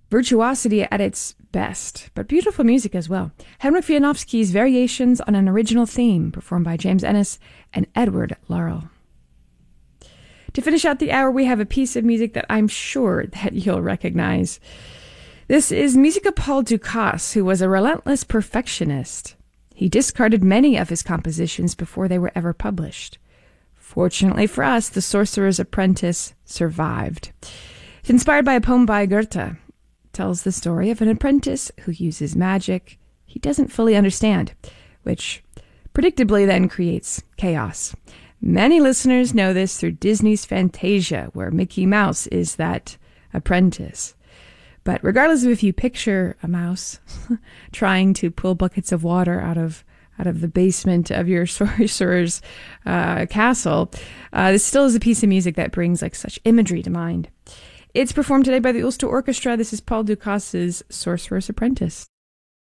virtuosity at its best, but beautiful music as well. Henryk Wieniawski's Variations on an Original Theme, performed by James Ennis and Edward Laurel. To finish out the hour, we have a piece of music that I'm sure that you'll recognize. This is music of Paul Dukas, who was a relentless perfectionist. He discarded many of his compositions before they were ever published. Fortunately for us, The Sorcerer's Apprentice survived. It's inspired by a poem by Goethe. It tells the story of an apprentice who uses magic he doesn't fully understand, which predictably then creates chaos. Many listeners know this through Disney's Fantasia, where Mickey Mouse is that apprentice. But regardless of if you picture a mouse trying to pull buckets of water out of the basement of your sorcerer's castle, this still is a piece of music that brings like such imagery to mind. It's performed today by the Ulster Orchestra. This is Paul Dukas' Sorcerer's Apprentice.